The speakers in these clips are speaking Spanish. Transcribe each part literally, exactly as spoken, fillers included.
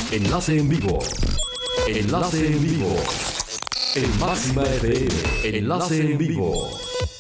Enlace en vivo. Enlace en vivo. En Máxima F M. Enlace en vivo.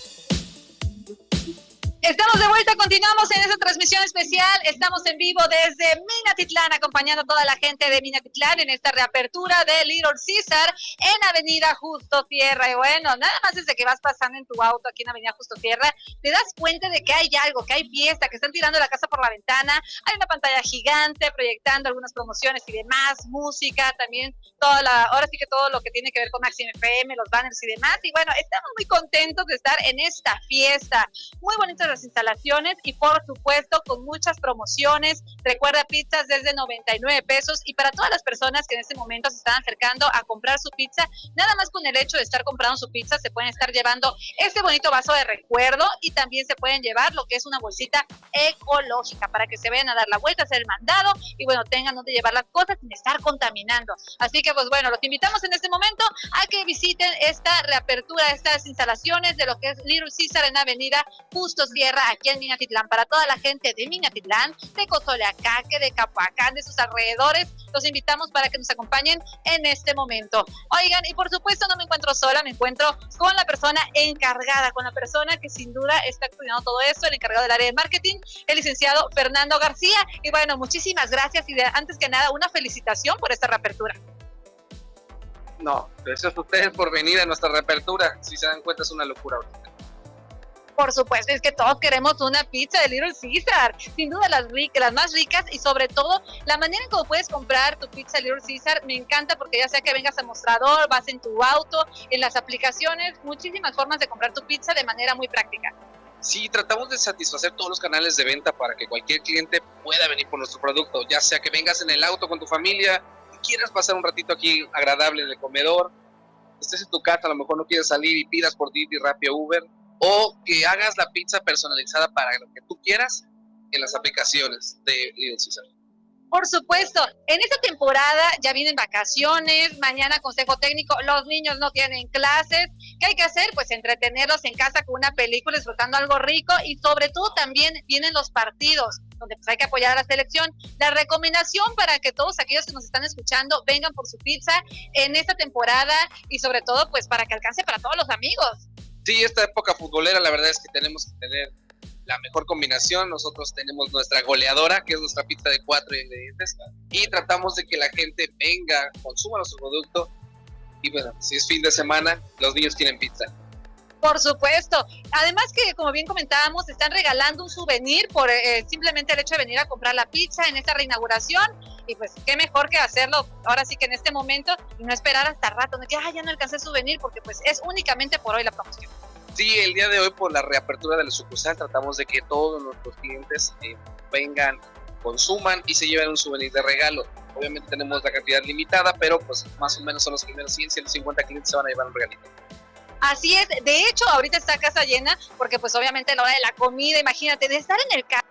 Estamos de vuelta, continuamos en esta transmisión especial. Estamos en vivo desde Minatitlán, acompañando a toda la gente de Minatitlán en esta reapertura de Little Caesar en Avenida Justo Sierra. Y bueno, nada más desde que vas pasando en tu auto aquí en Avenida Justo Sierra, te das cuenta de que hay algo, que hay fiesta, que están tirando la casa por la ventana. Hay una pantalla gigante proyectando algunas promociones y demás, música, también toda la, ahora sí que todo lo que tiene que ver con Máxima F M, los banners y demás. Y bueno, estamos muy contentos de estar en esta fiesta. Muy bonitas las instalaciones y por supuesto con muchas promociones. Recuerda, pizzas desde noventa y nueve pesos, y para todas las personas que en este momento se están acercando a comprar su pizza, nada más con el hecho de estar comprando su pizza se pueden estar llevando este bonito vaso de recuerdo, y también se pueden llevar lo que es una bolsita ecológica para que se vayan a dar la vuelta, hacer el mandado y bueno, tengan donde llevar las cosas sin estar contaminando. Así que pues bueno, los invitamos en este momento a que visiten esta reapertura, estas instalaciones de lo que es Little Caesar en Avenida Justo Sierra, aquí en Minatitlán. Para toda la gente de Minatitlán, de Cozoleacaque, de Capoacán, de sus alrededores, los invitamos para que nos acompañen en este momento. Oigan, y por supuesto no me encuentro sola, me encuentro con la persona encargada, con la persona que sin duda está cuidando todo esto, el encargado del área de marketing, el licenciado Fernando García. Y bueno, muchísimas gracias y de, antes que nada una felicitación por esta reapertura. No, gracias a ustedes por venir a nuestra reapertura. Si se dan cuenta, es una locura ahorita. Por supuesto, es que todos queremos una pizza de Little Caesar, sin duda las ricas, las más ricas, y sobre todo la manera en cómo puedes comprar tu pizza Little Caesar me encanta, porque ya sea que vengas al mostrador, vas en tu auto, en las aplicaciones, muchísimas formas de comprar tu pizza de manera muy práctica. Sí, tratamos de satisfacer todos los canales de venta para que cualquier cliente pueda venir por nuestro producto, ya sea que vengas en el auto con tu familia, quieras pasar un ratito aquí agradable en el comedor, estés en tu casa, a lo mejor no quieres salir y pidas por Didi, Rappi o Uber, o que hagas la pizza personalizada para lo que tú quieras en las aplicaciones de Little Caesar. Por supuesto, en esta temporada ya vienen vacaciones, mañana consejo técnico, los niños no tienen clases. ¿Qué hay que hacer? Pues entretenerlos en casa con una película, disfrutando algo rico, y sobre todo también vienen los partidos, donde pues hay que apoyar a la selección. La recomendación para que todos aquellos que nos están escuchando vengan por su pizza en esta temporada, y sobre todo pues para que alcance para todos los amigos. Sí, esta época futbolera la verdad es que tenemos que tener la mejor combinación. Nosotros tenemos nuestra goleadora, que es nuestra pizza de cuatro ingredientes, y tratamos de que la gente venga, consuma nuestro producto, y bueno, si es fin de semana, los niños quieren pizza. Por supuesto. Además que, como bien comentábamos, están regalando un souvenir por eh, simplemente el hecho de venir a comprar la pizza en esta reinauguración. Y pues qué mejor que hacerlo ahora sí que en este momento y no esperar hasta rato, no que ah, ya no alcancé el souvenir, porque pues es únicamente por hoy la promoción. Sí, el día de hoy por la reapertura de la sucursal tratamos de que todos nuestros clientes eh, vengan, consuman y se lleven un souvenir de regalo. Obviamente tenemos la cantidad limitada, pero pues más o menos son los primeros cien, ciento cincuenta clientes se van a llevar un regalito. Así es, de hecho ahorita está casa llena porque pues obviamente a la hora de la comida, imagínate, de estar en el carro